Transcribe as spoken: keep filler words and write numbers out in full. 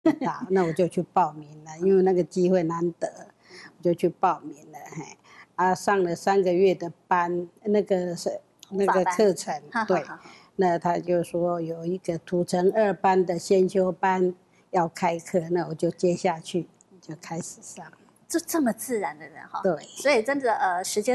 好，那我就去报名了，因为那个机会难得，我就去报名了，嘿，啊，上了三个月的班，那个是那个课程，对，那他就说有一个土城二班的先修班要开课，那我就接下去，就开始上。 就这么自然的人哈， 对， 所以真的呃时间。